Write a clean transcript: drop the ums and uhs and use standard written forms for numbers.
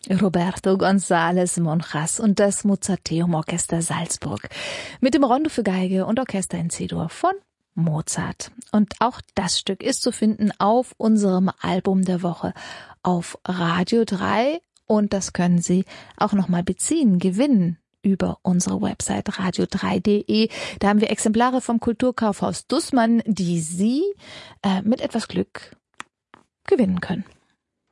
Roberto González Monjas und das Mozarteum Orchester Salzburg mit dem Rondo für Geige und Orchester in C-Dur von Mozart. Und auch das Stück ist zu finden auf unserem Album der Woche auf Radio 3 und das können Sie auch nochmal gewinnen über unsere Website radio3.de. Da haben wir Exemplare vom Kulturkaufhaus Dussmann, die Sie mit etwas Glück gewinnen können.